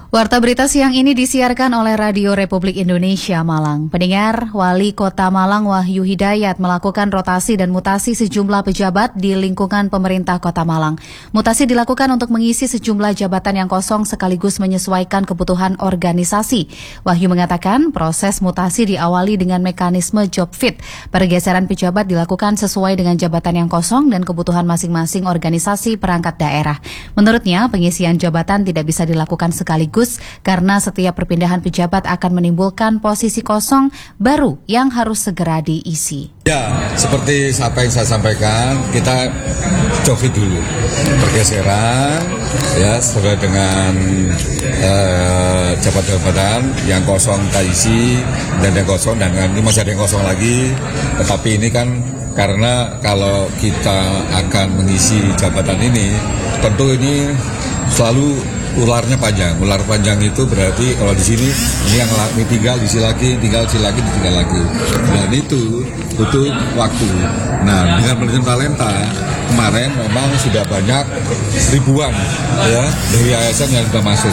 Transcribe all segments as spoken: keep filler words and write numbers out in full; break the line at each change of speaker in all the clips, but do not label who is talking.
Warta berita siang ini disiarkan oleh Radio Republik Indonesia Malang. Pendengar, Wali Kota Malang Wahyu Hidayat melakukan rotasi dan mutasi sejumlah pejabat di lingkungan pemerintah Kota Malang. Mutasi dilakukan untuk mengisi sejumlah jabatan yang kosong sekaligus menyesuaikan kebutuhan organisasi. Wahyu mengatakan proses mutasi diawali dengan mekanisme job fit. Pergeseran pejabat dilakukan sesuai dengan jabatan yang kosong dan kebutuhan masing-masing organisasi perangkat daerah. Menurutnya, pengisian jabatan tidak bisa dilakukan sekaligus karena setiap perpindahan pejabat akan menimbulkan posisi kosong baru yang harus segera diisi.
Ya, seperti apa yang saya sampaikan, kita coba dulu pergeseran ya sesuai dengan eh, jabatan-jabatan yang kosong kita isi dan yang kosong dan ini masih ada yang kosong lagi. Tetapi ini kan karena kalau kita akan mengisi jabatan ini, tentu ini selalu ularnya panjang. Ular panjang itu berarti kalau di sini ini yang ini tinggal diisi lagi, tinggal diisi lagi, ditinggal lagi. Dan itu butuh waktu. Nah, dengan manajemen talenta kemarin memang sudah banyak ribuan ya dari A S N yang sudah masuk.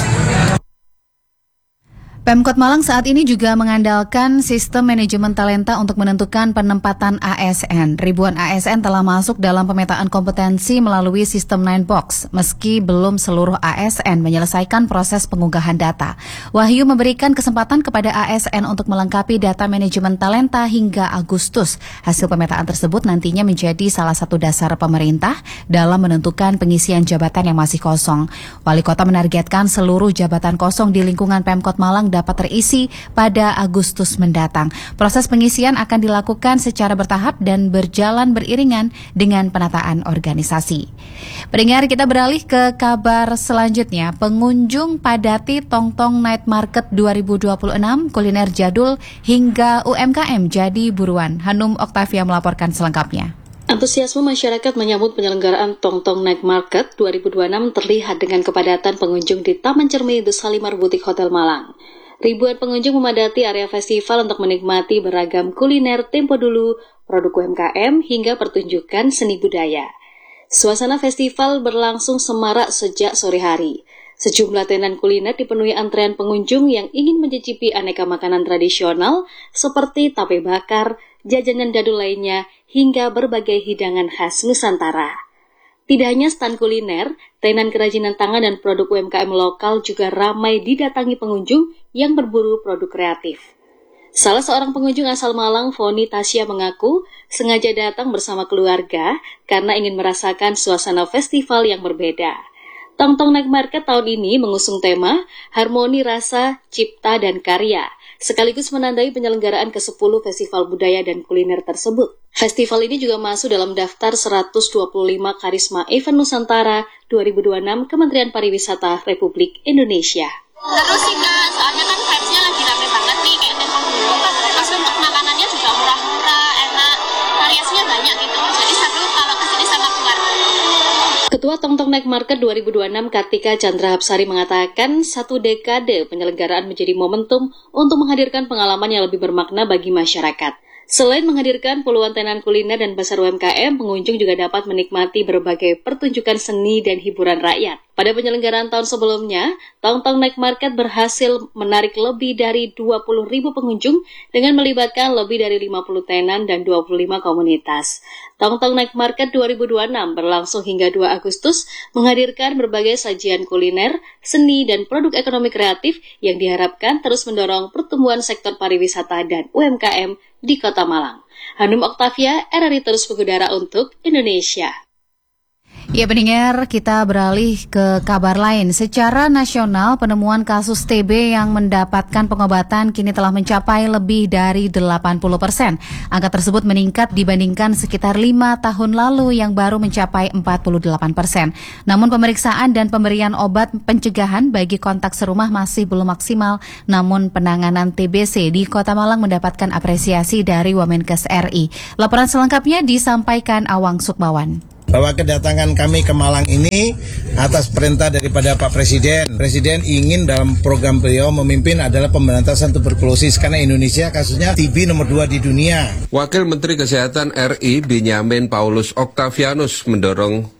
Pemkot Malang saat ini juga mengandalkan sistem manajemen talenta untuk menentukan penempatan A S N. Ribuan A S N telah masuk dalam pemetaan kompetensi melalui sistem nine box, meski belum seluruh A S N menyelesaikan proses pengunggahan data. Wahyu memberikan kesempatan kepada A S N untuk melengkapi data manajemen talenta hingga Agustus. Hasil pemetaan tersebut nantinya menjadi salah satu dasar pemerintah dalam menentukan pengisian jabatan yang masih kosong. Wali Kota menargetkan seluruh jabatan kosong di lingkungan Pemkot Malang dapat terisi pada Agustus mendatang. Proses pengisian akan dilakukan secara bertahap dan berjalan beriringan dengan penataan organisasi. Pendengar, kita beralih ke kabar selanjutnya. Pengunjung padati Tongtong Night Market dua ribu dua puluh enam, kuliner jadul hingga U M K M jadi buruan. Hanum Oktavia melaporkan selengkapnya.
Antusiasme masyarakat menyambut penyelenggaraan Tongtong Night Market dua ribu dua puluh enam terlihat dengan kepadatan pengunjung di Taman Cermin The Salimar Butik Hotel Malang. Ribuan pengunjung memadati area festival untuk menikmati beragam kuliner tempo dulu, produk U M K M, hingga pertunjukan seni budaya. Suasana festival berlangsung semarak sejak sore hari. Sejumlah tenan kuliner dipenuhi antrean pengunjung yang ingin mencicipi aneka makanan tradisional seperti tape bakar, jajanan jadul lainnya, hingga berbagai hidangan khas Nusantara. Tidak hanya stan kuliner, tenan kerajinan tangan dan produk U M K M lokal juga ramai didatangi pengunjung yang berburu produk kreatif. Salah seorang pengunjung asal Malang, Foni Tasya, mengaku sengaja datang bersama keluarga karena ingin merasakan suasana festival yang berbeda. Tongtong Night Market tahun ini mengusung tema Harmoni Rasa, Cipta, dan Karya, sekaligus menandai penyelenggaraan kesepuluh festival budaya dan kuliner tersebut. Festival ini juga masuk dalam daftar seratus dua puluh lima Karisma Event Nusantara dua ribu dua puluh enam Kementerian Pariwisata Republik Indonesia.
Terus sih Kak, soalnya kan vibes-nya lagi rame banget nih, kayak tempo dulu. Terus untuk makanannya juga murah-murah, enak, variasinya banyak gitu. Jadi seru kalau kesini sama keluarga.
Ketua Tongtong Night Market dua ribu dua puluh enam Kartika Chandra Hapsari mengatakan satu dekade penyelenggaraan menjadi momentum untuk menghadirkan pengalaman yang lebih bermakna bagi masyarakat. Selain menghadirkan puluhan tenan kuliner dan pasar U M K M, pengunjung juga dapat menikmati berbagai pertunjukan seni dan hiburan rakyat. Pada penyelenggaraan tahun sebelumnya, Tongtong Night Market berhasil menarik lebih dari dua puluh ribu pengunjung dengan melibatkan lebih dari lima puluh tenan dan dua puluh lima komunitas. Tongtong Night Market dua ribu dua puluh enam berlangsung hingga dua Agustus, menghadirkan berbagai sajian kuliner, seni, dan produk ekonomi kreatif yang diharapkan terus mendorong pertumbuhan sektor pariwisata dan U M K M di Kota Malang. Hanum Oktavia, R R I Terus Pengudara untuk Indonesia.
Ya pendengar, kita beralih ke kabar lain. Secara nasional, penemuan kasus T B yang mendapatkan pengobatan kini telah mencapai lebih dari delapan puluh persen. Angka tersebut meningkat dibandingkan sekitar lima tahun lalu yang baru mencapai empat puluh delapan persen. Namun pemeriksaan dan pemberian obat pencegahan bagi kontak serumah masih belum maksimal. Namun penanganan T B C di Kota Malang mendapatkan apresiasi dari Wamenkes R I. Laporan selengkapnya disampaikan Awang Sukmawan.
Bahwa kedatangan kami ke Malang ini atas perintah daripada Pak Presiden. Presiden ingin dalam program beliau memimpin adalah pemberantasan tuberkulosis karena Indonesia kasusnya T B nomor dua di dunia.
Wakil Menteri Kesehatan R I Benyamin Paulus Octavianus mendorong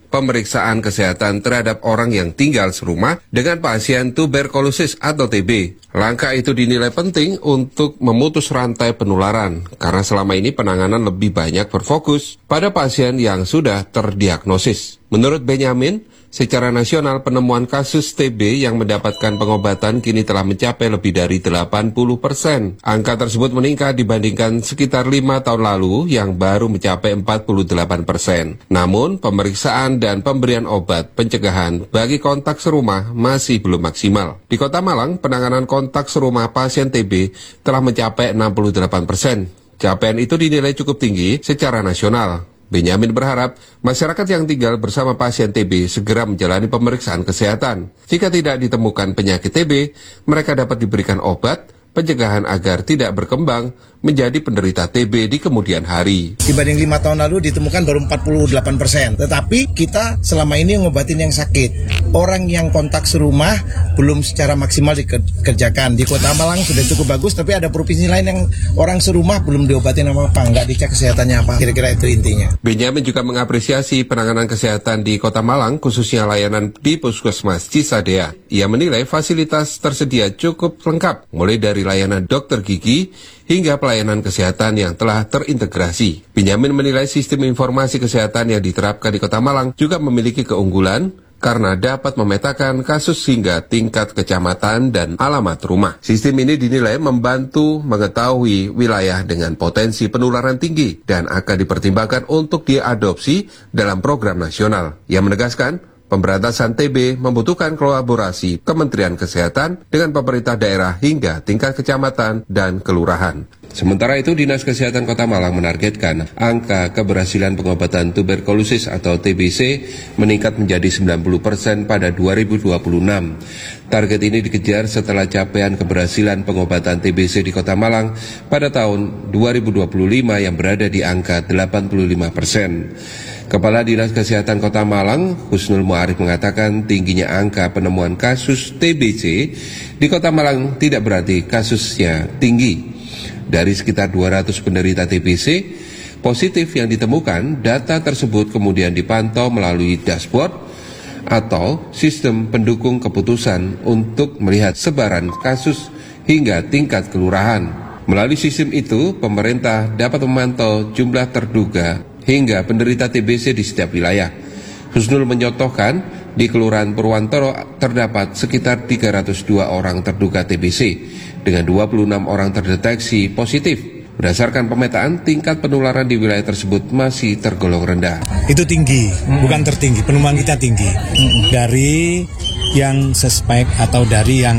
pemeriksaan kesehatan terhadap orang yang tinggal serumah dengan pasien tuberkulosis atau T B. Langkah itu dinilai penting untuk memutus rantai penularan, karena selama ini penanganan lebih banyak berfokus pada pasien yang sudah terdiagnosis. Menurut Benyamin, secara nasional penemuan kasus T B yang mendapatkan pengobatan kini telah mencapai lebih dari delapan puluh persen. Angka tersebut meningkat dibandingkan sekitar lima tahun lalu yang baru mencapai empat puluh delapan persen. Namun, pemeriksaan dan pemberian obat pencegahan bagi kontak serumah masih belum maksimal. Di Kota Malang, penanganan kontak serumah pasien T B telah mencapai enam puluh delapan persen. Capaian itu dinilai cukup tinggi secara nasional. Benyamin berharap masyarakat yang tinggal bersama pasien T B segera menjalani pemeriksaan kesehatan. Jika tidak ditemukan penyakit T B, mereka dapat diberikan obat pencegahan agar tidak berkembang menjadi penderita T B di kemudian hari.
Dibanding lima tahun lalu ditemukan baru empat puluh delapan persen. Tetapi kita selama ini ngobatin yang sakit. Orang yang kontak serumah belum secara maksimal dikerjakan. Di Kota Malang sudah cukup bagus, tapi ada provinsi lain yang orang serumah belum diobatin apa-apa, nggak dicek kesehatannya apa. Kira-kira itu intinya.
Benyamin juga mengapresiasi penanganan kesehatan di Kota Malang, khususnya layanan di Puskesmas Cisadea. Ia menilai fasilitas tersedia cukup lengkap, mulai dari layanan dokter gigi hingga pelayanan kesehatan yang telah terintegrasi. Benyamin menilai sistem informasi kesehatan yang diterapkan di Kota Malang juga memiliki keunggulan karena dapat memetakan kasus hingga tingkat kecamatan dan alamat rumah. Sistem ini dinilai membantu mengetahui wilayah dengan potensi penularan tinggi dan akan dipertimbangkan untuk diadopsi dalam program nasional. Ia menegaskan, pemberantasan T B membutuhkan kolaborasi Kementerian Kesehatan dengan pemerintah daerah hingga tingkat kecamatan dan kelurahan. Sementara itu, Dinas Kesehatan Kota Malang menargetkan angka keberhasilan pengobatan tuberkulosis atau T B C meningkat menjadi sembilan puluh persen pada dua ribu dua puluh enam. Target ini dikejar setelah capaian keberhasilan pengobatan T B C di Kota Malang pada tahun dua ribu dua puluh lima yang berada di angka delapan puluh lima persen. Kepala Dinas Kesehatan Kota Malang, Husnul Mu'arif mengatakan tingginya angka penemuan kasus T B C di Kota Malang tidak berarti kasusnya tinggi. Dari sekitar dua ratus penderita T B C positif yang ditemukan, data tersebut kemudian dipantau melalui dashboard atau sistem pendukung keputusan untuk melihat sebaran kasus hingga tingkat kelurahan. Melalui sistem itu, pemerintah dapat memantau jumlah terduga hingga penderita T B C di setiap wilayah. Husnul menyotohkan, di Kelurahan Purwantoro terdapat sekitar tiga ratus dua orang terduga T B C, dengan dua puluh enam orang terdeteksi positif. Berdasarkan pemetaan, tingkat penularan di wilayah tersebut masih tergolong rendah.
Itu tinggi, hmm. bukan tertinggi, penemuan kita tinggi. Hmm. Dari yang suspek atau dari yang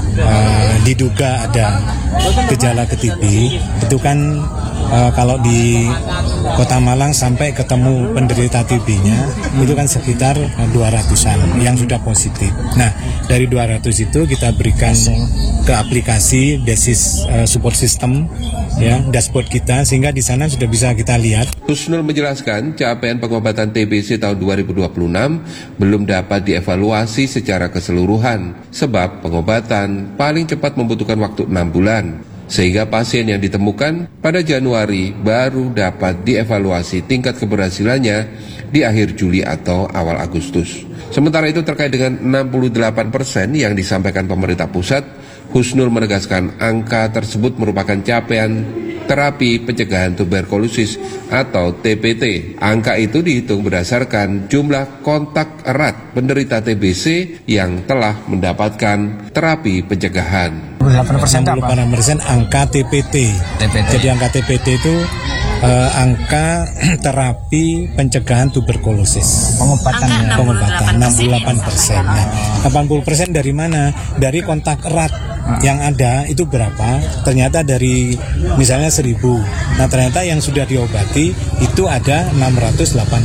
uh, diduga ada gejala ke T B, itu kan uh, kalau di Kota Malang sampai ketemu penderita T B-nya itu kan sekitar dua ratusan yang sudah positif. Nah, dari dua ratus itu kita berikan ke aplikasi Desis uh, Support System, ya, dashboard kita, sehingga di sana sudah bisa kita lihat.
Husnul menjelaskan capaian pengobatan T B C tahun dua ribu dua puluh enam belum dapat dievaluasi secara keseluruhan, sebab pengobatan paling cepat membutuhkan waktu enam bulan. Sehingga pasien yang ditemukan pada Januari baru dapat dievaluasi tingkat keberhasilannya di akhir Juli atau awal Agustus. Sementara itu, terkait dengan enam puluh delapan persen yang disampaikan pemerintah pusat, Husnul menegaskan angka tersebut merupakan capaian terapi pencegahan tuberkulosis atau T P T. Angka itu dihitung berdasarkan jumlah kontak erat penderita T B C yang telah mendapatkan terapi pencegahan.
enam puluh delapan persen angka T P T. T P T. Jadi angka T P T itu uh, angka terapi pencegahan tuberkulosis.
Pengobatannya.
Pengobatan enam puluh delapan persen. Nah, delapan puluh persen dari mana? Dari kontak erat yang ada itu berapa? Ternyata dari misalnya seribu. Nah, ternyata yang sudah diobati itu ada enam ratus delapan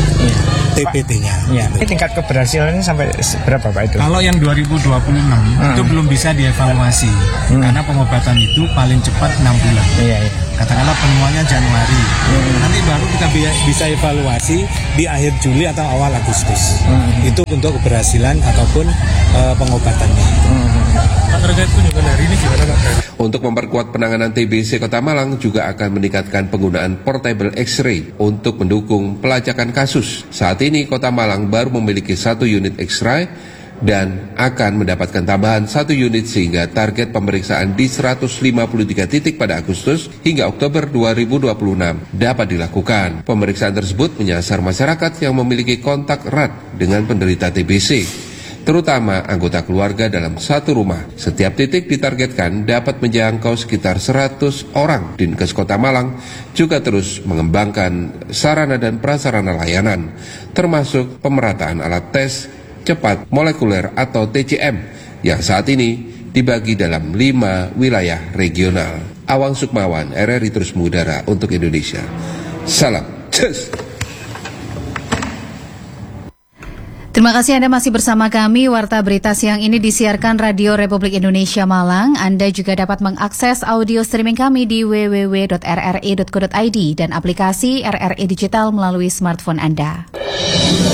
T P T-nya.
Ya. Ini tingkat keberhasilannya sampai berapa Pak itu?
Kalau yang dua ribu dua puluh enam hmm. itu belum bisa dievaluasi hmm. karena pengobatan itu paling cepat enam bulan.
Iya, iya.
Katakanlah penemuannya Januari. Hmm. Nanti baru kita bisa evaluasi di akhir Juli atau awal Agustus. Hmm. Itu untuk keberhasilan ataupun uh, pengobatannya. Hmm.
Terkait kunjungan hari ini gimana Pak?
Untuk memperkuat penanganan T B C Kota Malang juga akan meningkatkan penggunaan portable X-ray untuk mendukung pelacakan kasus. Saat ini Kota Malang baru memiliki satu unit X-ray dan akan mendapatkan tambahan satu unit sehingga target pemeriksaan di seratus lima puluh tiga titik pada Agustus hingga Oktober dua ribu dua puluh enam dapat dilakukan. Pemeriksaan tersebut menyasar masyarakat yang memiliki kontak erat dengan penderita T B C, terutama anggota keluarga dalam satu rumah. Setiap titik ditargetkan dapat menjangkau sekitar seratus orang. Dinkes Kota Malang juga terus mengembangkan sarana dan prasarana layanan, termasuk pemerataan alat tes cepat molekuler atau T C M yang saat ini dibagi dalam lima wilayah regional. Awang Sukmawan, R R I Terus Mengudara untuk Indonesia. Salam. Cus.
Terima kasih Anda masih bersama kami. Warta Berita Siang ini disiarkan Radio Republik Indonesia Malang. Anda juga dapat mengakses audio streaming kami di w w w dot r r i dot co dot i d dan aplikasi R R I Digital melalui smartphone Anda.